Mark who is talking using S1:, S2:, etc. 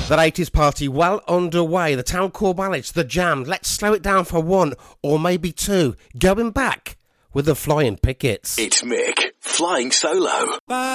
S1: That 80s party well underway. The Town Core Ballads, The Jam. Let's slow it down for one or maybe two. Going back with the Flying Pickets.
S2: It's Mick, flying solo.